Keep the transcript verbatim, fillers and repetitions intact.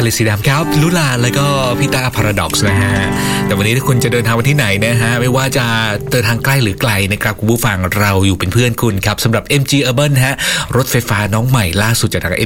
ทะเลสีดำครับลุลาแล้วก็พี่ตาพาราดอกซ์นะฮะแต่วันนี้ถ้าคุณจะเดินทางไปที่ไหนนะฮะไม่ว่าจะเดินทางใกล้หรือไกลนะครับคุณผู้ฟังเราอยู่เป็นเพื่อนคุณครับสำหรับ เอ็ม จี Urban ฮะรถไฟฟ้าน้องใหม่ล่าสุดจากทาง